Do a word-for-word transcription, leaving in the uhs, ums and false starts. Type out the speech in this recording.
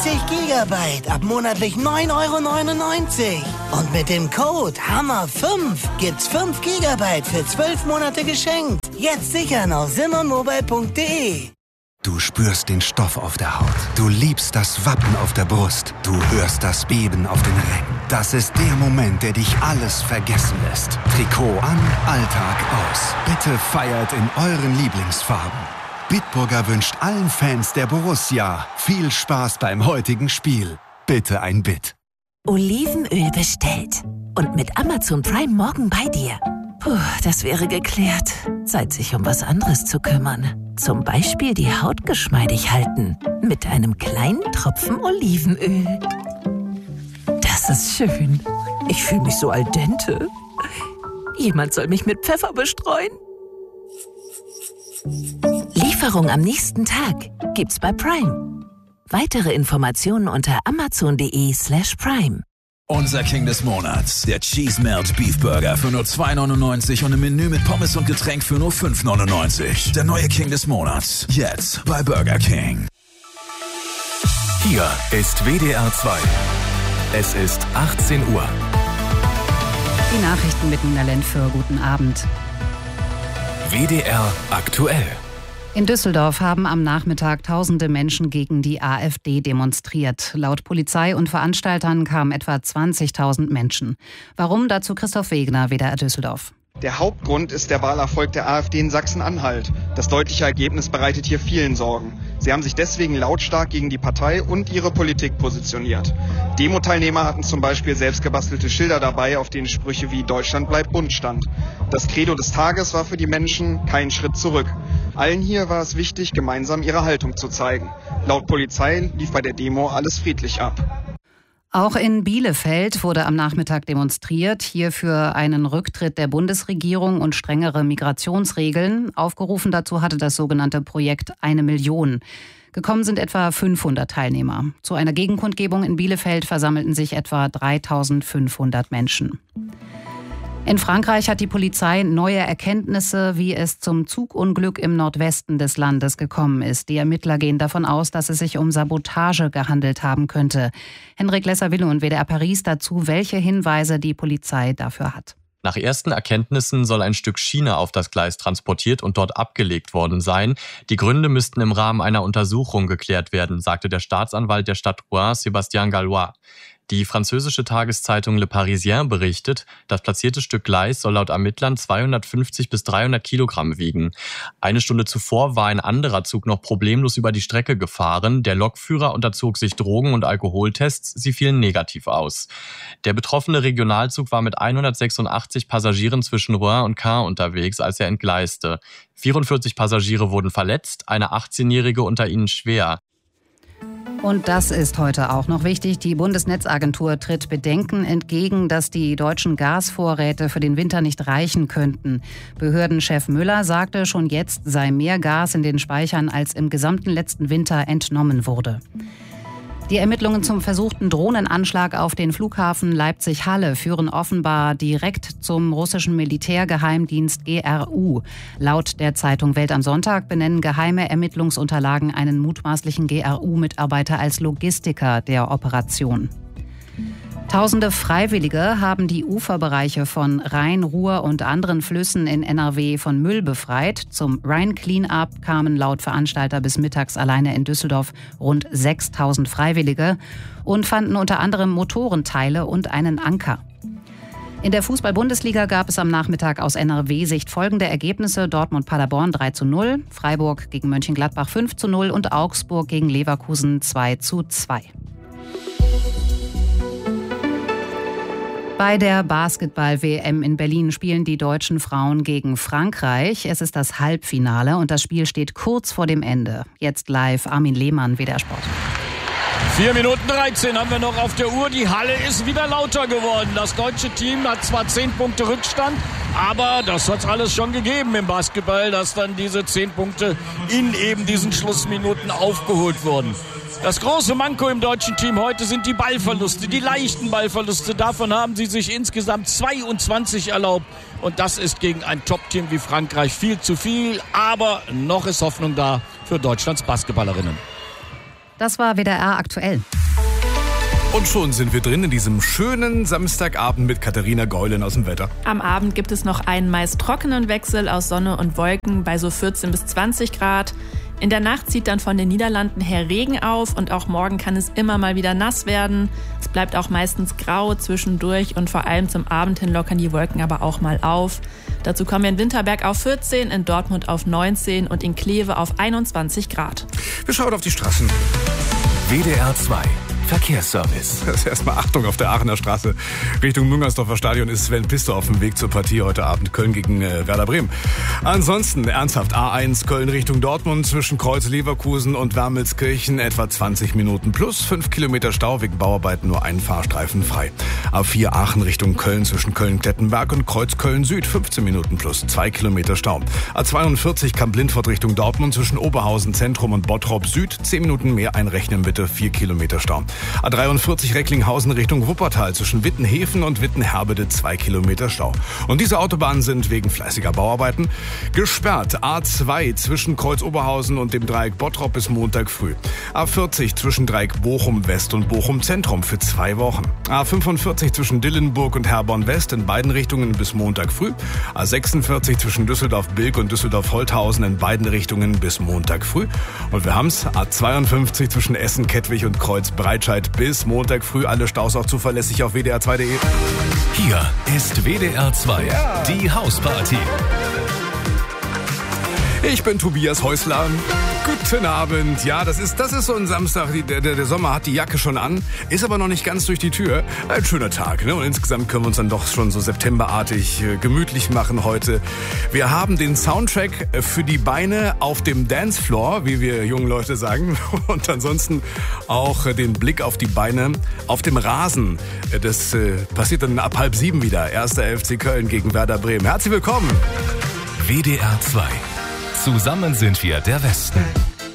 dreißig Gigabyte ab monatlich neun Euro neunundneunzig. Und mit dem Code Hammer fünf gibt's fünf Gigabyte für zwölf Monate geschenkt. Jetzt sichern auf simonmobile punkt de. Du spürst den Stoff auf der Haut. Du liebst das Wappen auf der Brust. Du hörst das Beben auf den Rängen. Das ist der Moment, der dich alles vergessen lässt. Trikot an, Alltag aus. Bitte feiert in euren Lieblingsfarben. Bitburger wünscht allen Fans der Borussia viel Spaß beim heutigen Spiel. Bitte ein Bit. Olivenöl bestellt. Und mit Amazon Prime morgen bei dir. Puh, das wäre geklärt. Zeit, sich um was anderes zu kümmern. Zum Beispiel die Haut geschmeidig halten. Mit einem kleinen Tropfen Olivenöl. Das ist schön. Ich fühle mich so al dente. Jemand soll mich mit Pfeffer bestreuen. Lieferung am nächsten Tag gibt's bei Prime. Weitere Informationen unter amazon.de slash prime. Unser King des Monats, der Cheese Melt Beef Burger für nur zwei neunundneunzig und im Menü mit Pommes und Getränk für nur fünf neunundneunzig. Der neue King des Monats, jetzt bei Burger King. Hier ist W D R zwei. Es ist achtzehn Uhr. Die Nachrichten mit Nina Lenfür. Guten Abend. W D R aktuell. In Düsseldorf haben am Nachmittag tausende Menschen gegen die AfD demonstriert. Laut Polizei und Veranstaltern kamen etwa zwanzigtausend Menschen. Warum? Dazu Christoph Wegner, W D R Düsseldorf. Der Hauptgrund ist der Wahlerfolg der AfD in Sachsen-Anhalt. Das deutliche Ergebnis bereitet hier vielen Sorgen. Sie haben sich deswegen lautstark gegen die Partei und ihre Politik positioniert. Demo-Teilnehmer hatten zum Beispiel selbstgebastelte Schilder dabei, auf denen Sprüche wie Deutschland bleibt bunt stand. Das Credo des Tages war für die Menschen kein Schritt zurück. Allen hier war es wichtig, gemeinsam ihre Haltung zu zeigen. Laut Polizei lief bei der Demo alles friedlich ab. Auch in Bielefeld wurde am Nachmittag demonstriert, hier für einen Rücktritt der Bundesregierung und strengere Migrationsregeln. Aufgerufen dazu hatte das sogenannte Projekt Eine Million. Gekommen sind etwa fünfhundert Teilnehmer. Zu einer Gegenkundgebung in Bielefeld versammelten sich etwa dreitausendfünfhundert Menschen. In Frankreich hat die Polizei neue Erkenntnisse, wie es zum Zugunglück im Nordwesten des Landes gekommen ist. Die Ermittler gehen davon aus, dass es sich um Sabotage gehandelt haben könnte. Henrik Lesser-Wille und W D R Paris dazu, welche Hinweise die Polizei dafür hat. Nach ersten Erkenntnissen soll ein Stück Schiene auf das Gleis transportiert und dort abgelegt worden sein. Die Gründe müssten im Rahmen einer Untersuchung geklärt werden, sagte der Staatsanwalt der Stadt Rouen, Sébastien Gallois. Die französische Tageszeitung Le Parisien berichtet, das platzierte Stück Gleis soll laut Ermittlern zweihundertfünfzig bis dreihundert Kilogramm wiegen. Eine Stunde zuvor war ein anderer Zug noch problemlos über die Strecke gefahren. Der Lokführer unterzog sich Drogen- und Alkoholtests, sie fielen negativ aus. Der betroffene Regionalzug war mit hundertsechsundachtzig Passagieren zwischen Rouen und Caen unterwegs, als er entgleiste. vierundvierzig Passagiere wurden verletzt, eine achtzehnjährige unter ihnen schwer. Und das ist heute auch noch wichtig. Die Bundesnetzagentur tritt Bedenken entgegen, dass die deutschen Gasvorräte für den Winter nicht reichen könnten. Behördenchef Müller sagte, schon jetzt sei mehr Gas in den Speichern, als im gesamten letzten Winter entnommen wurde. Die Ermittlungen zum versuchten Drohnenanschlag auf den Flughafen Leipzig-Halle führen offenbar direkt zum russischen Militärgeheimdienst G R U. Laut der Zeitung Welt am Sonntag benennen geheime Ermittlungsunterlagen einen mutmaßlichen G R U-Mitarbeiter als Logistiker der Operation. Tausende Freiwillige haben die Uferbereiche von Rhein, Ruhr und anderen Flüssen in N R W von Müll befreit. Zum Rhein Cleanup kamen laut Veranstalter bis mittags alleine in Düsseldorf rund sechstausend Freiwillige und fanden unter anderem Motorenteile und einen Anker. In der Fußball-Bundesliga gab es am Nachmittag aus N R W-Sicht folgende Ergebnisse: Dortmund-Paderborn drei zu null, Freiburg gegen Mönchengladbach fünf zu null und Augsburg gegen Leverkusen zwei zu zwei. Bei der Basketball-W M in Berlin spielen die deutschen Frauen gegen Frankreich. Es ist das Halbfinale und das Spiel steht kurz vor dem Ende. Jetzt live Armin Lehmann, W D R Sport. vier Minuten dreizehn haben wir noch auf der Uhr. Die Halle ist wieder lauter geworden. Das deutsche Team hat zwar zehn Punkte Rückstand, aber das hat es alles schon gegeben im Basketball, dass dann diese zehn Punkte in eben diesen Schlussminuten aufgeholt wurden. Das große Manko im deutschen Team heute sind die Ballverluste, die leichten Ballverluste. Davon haben sie sich insgesamt zweiundzwanzig erlaubt. Und das ist gegen ein Top-Team wie Frankreich viel zu viel. Aber noch ist Hoffnung da für Deutschlands Basketballerinnen. Das war W D R aktuell. Und schon sind wir drin in diesem schönen Samstagabend mit Katharina Geulen aus dem Wetter. Am Abend gibt es noch einen meist trockenen Wechsel aus Sonne und Wolken bei so vierzehn bis zwanzig Grad. In der Nacht zieht dann von den Niederlanden her Regen auf und auch morgen kann es immer mal wieder nass werden. Es bleibt auch meistens grau zwischendurch und vor allem zum Abend hin lockern die Wolken aber auch mal auf. Dazu kommen wir in Winterberg auf vierzehn, in Dortmund auf neunzehn und in Kleve auf einundzwanzig Grad. Wir schauen auf die Straßen. W D R zwei Verkehrsservice. Das ist erstmal Achtung auf der Aachener Straße. Richtung Müngersdorfer Stadion ist Sven Pister auf dem Weg zur Partie heute Abend. Köln gegen äh, Werder Bremen. Ansonsten ernsthaft A eins Köln Richtung Dortmund zwischen Kreuz Leverkusen und Wermelskirchen etwa zwanzig Minuten plus fünf Kilometer Stau wegen Bauarbeiten, nur ein Fahrstreifen frei. A vier Aachen Richtung Köln zwischen Köln-Klettenberg und Kreuz Köln Süd fünfzehn Minuten plus zwei Kilometer Stau. A zweiundvierzig Kamp-Lindfort Richtung Dortmund zwischen Oberhausen Zentrum und Bottrop Süd zehn Minuten mehr einrechnen bitte, vier Kilometer Stau. A dreiundvierzig Recklinghausen Richtung Wuppertal zwischen Wittenhäfen und Wittenherbede zwei Kilometer Stau. Und diese Autobahnen sind wegen fleißiger Bauarbeiten gesperrt. A zwei zwischen Kreuz Oberhausen und dem Dreieck Bottrop bis Montag früh. A vierzig zwischen Dreieck Bochum West und Bochum Zentrum für zwei Wochen. A fünfundvierzig zwischen Dillenburg und Herborn West in beiden Richtungen bis Montag früh. A sechsundvierzig zwischen Düsseldorf-Bilk und Düsseldorf-Holthausen in beiden Richtungen bis Montag früh. Und wir haben's. A zweiundfünfzig zwischen Essen-Kettwig und Kreuz Breitscheid bis Montag früh. Alle Staus auch zuverlässig auf W D R zwei Punkt de. Hier ist W D R zwei, ja. Die Hausparty. Ich bin Tobias Häusler. Guten Abend. Ja, das ist, das ist so ein Samstag. Der, der, der Sommer hat die Jacke schon an, ist aber noch nicht ganz durch die Tür. Ein schöner Tag, ne? Und insgesamt können wir uns dann doch schon so septemberartig äh, gemütlich machen heute. Wir haben den Soundtrack für die Beine auf dem Dancefloor, wie wir jungen Leute sagen. Und ansonsten auch äh, den Blick auf die Beine auf dem Rasen. Das äh, passiert dann ab halb sieben wieder. Erster F C Köln gegen Werder Bremen. Herzlich willkommen. W D R zwei. Zusammen sind wir der Westen.